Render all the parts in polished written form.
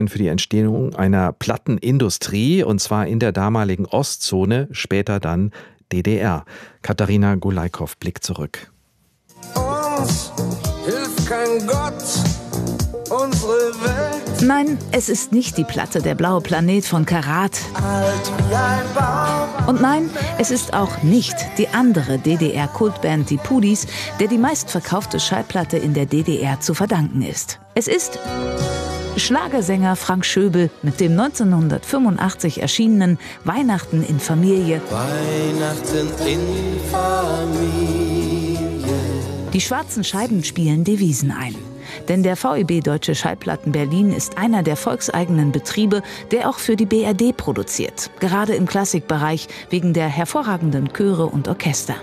für die Entstehung einer Plattenindustrie, und zwar in der damaligen Ostzone, später dann DDR. Katharina Gulaikow blickt zurück. Uns hilft kein Gott, unsere Welt. Nein, es ist nicht die Platte Der blaue Planet von Karat. Alt wie ein Baum. Und nein, es ist auch nicht die andere DDR-Kultband Die Pudis, der die meistverkaufte Schallplatte in der DDR zu verdanken ist. Es ist Schlagersänger Frank Schöbel mit dem 1985 erschienenen Weihnachten in Familie. Weihnachten in Familie. Die schwarzen Scheiben spielen Devisen ein. Denn der VEB Deutsche Schallplatten Berlin ist einer der volkseigenen Betriebe, der auch für die BRD produziert. Gerade im Klassikbereich wegen der hervorragenden Chöre und Orchester.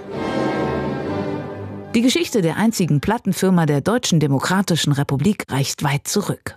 Die Geschichte der einzigen Plattenfirma der Deutschen Demokratischen Republik reicht weit zurück.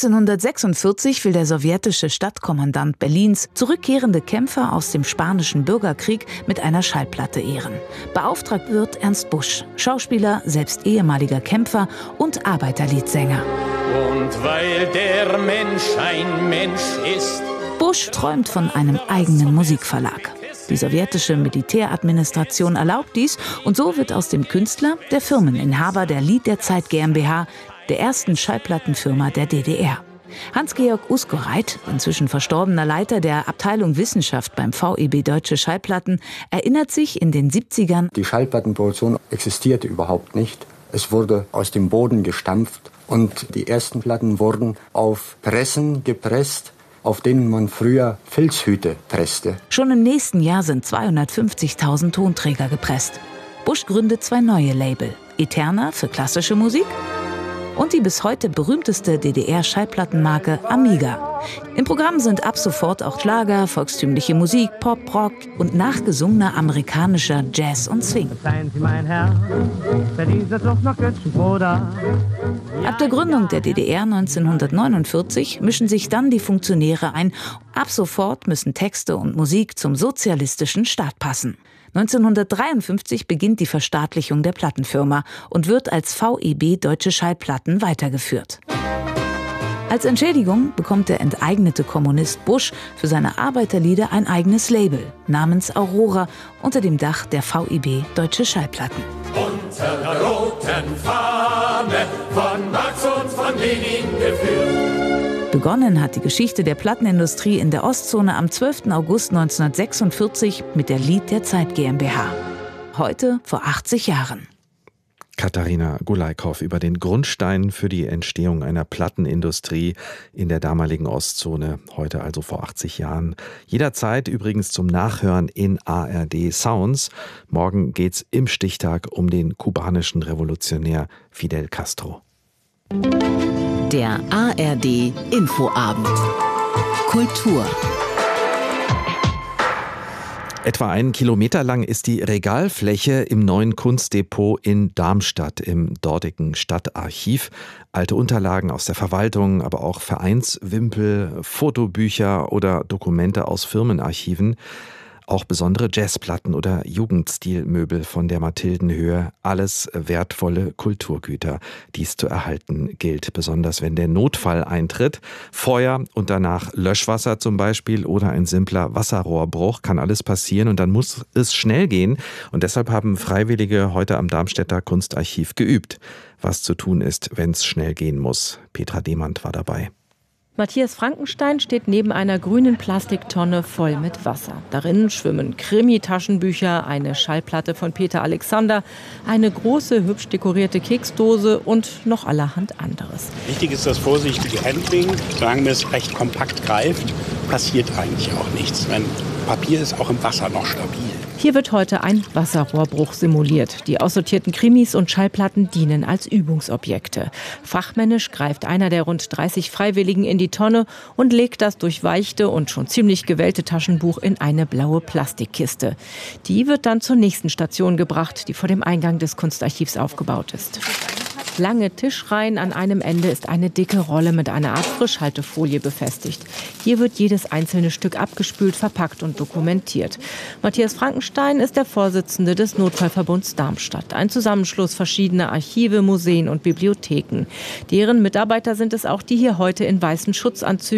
1946 will der sowjetische Stadtkommandant Berlins zurückkehrende Kämpfer aus dem Spanischen Bürgerkrieg mit einer Schallplatte ehren. Beauftragt wird Ernst Busch, Schauspieler, selbst ehemaliger Kämpfer und Arbeiterliedsänger. Und weil der Mensch ein Mensch ist. Busch träumt von einem eigenen Musikverlag. Die sowjetische Militäradministration erlaubt dies und so wird aus dem Künstler der Firmeninhaber der Lied der Zeit GmbH, der ersten Schallplattenfirma der DDR. Hans-Georg Uskoreit, inzwischen verstorbener Leiter der Abteilung Wissenschaft beim VEB Deutsche Schallplatten, erinnert sich in den 70ern: Die Schallplattenproduktion existierte überhaupt nicht. Es wurde aus dem Boden gestampft und die ersten Platten wurden auf Pressen gepresst, auf denen man früher Filzhüte presste. Schon im nächsten Jahr sind 250.000 Tonträger gepresst. Busch gründet 2 neue Label: Eterna für klassische Musik und die bis heute berühmteste DDR-Schallplattenmarke Amiga. Im Programm sind ab sofort auch Schlager, volkstümliche Musik, Pop, Rock und nachgesungener amerikanischer Jazz und Swing. Seien Sie mein Herr, verdient das doch noch Götzchen, oder? Ab der Gründung der DDR 1949 mischen sich dann die Funktionäre ein. Ab sofort müssen Texte und Musik zum sozialistischen Staat passen. 1953 beginnt die Verstaatlichung der Plattenfirma und wird als VEB Deutsche Schallplatten weitergeführt. Als Entschädigung bekommt der enteignete Kommunist Busch für seine Arbeiterlieder ein eigenes Label namens Aurora unter dem Dach der VEB Deutsche Schallplatten. Unter der roten Fahne von Marx und von Lenin geführt. Begonnen hat die Geschichte der Plattenindustrie in der Ostzone am 12. August 1946 mit der Lied der Zeit GmbH. Heute vor 80 Jahren. Katharina Gulaikow über den Grundstein für die Entstehung einer Plattenindustrie in der damaligen Ostzone, heute also vor 80 Jahren. Jederzeit übrigens zum Nachhören in ARD Sounds. Morgen geht's im Stichtag um den kubanischen Revolutionär Fidel Castro. Der ARD Infoabend. Kultur. Etwa 1 Kilometer lang ist die Regalfläche im neuen Kunstdepot in Darmstadt im dortigen Stadtarchiv. Alte Unterlagen aus der Verwaltung, aber auch Vereinswimpel, Fotobücher oder Dokumente aus Firmenarchiven. Auch besondere Jazzplatten oder Jugendstilmöbel von der Mathildenhöhe, alles wertvolle Kulturgüter. Dies zu erhalten gilt, besonders wenn der Notfall eintritt. Feuer und danach Löschwasser zum Beispiel oder ein simpler Wasserrohrbruch, kann alles passieren und dann muss es schnell gehen. Und deshalb haben Freiwillige heute am Darmstädter Kunstarchiv geübt, was zu tun ist, wenn es schnell gehen muss. Petra Demand war dabei. Matthias Frankenstein steht neben einer grünen Plastiktonne voll mit Wasser. Darin schwimmen Krimi-Taschenbücher, eine Schallplatte von Peter Alexander, eine große, hübsch dekorierte Keksdose und noch allerhand anderes. Wichtig ist das vorsichtige Handling. Solange es recht kompakt greift, passiert eigentlich auch nichts. Denn Papier ist auch im Wasser noch stabil. Hier wird heute ein Wasserrohrbruch simuliert. Die aussortierten Krimis und Schallplatten dienen als Übungsobjekte. Fachmännisch greift einer der rund 30 Freiwilligen in die Tonne und legt das durchweichte und schon ziemlich gewellte Taschenbuch in eine blaue Plastikkiste. Die wird dann zur nächsten Station gebracht, die vor dem Eingang des Kunstarchivs aufgebaut ist. Lange Tischreihen, an einem Ende ist eine dicke Rolle mit einer Art Frischhaltefolie befestigt. Hier wird jedes einzelne Stück abgespült, verpackt und dokumentiert. Matthias Frankenstein ist der Vorsitzende des Notfallverbunds Darmstadt. Ein Zusammenschluss verschiedener Archive, Museen und Bibliotheken. Deren Mitarbeiter sind es auch, die hier heute in weißen Schutzanzügen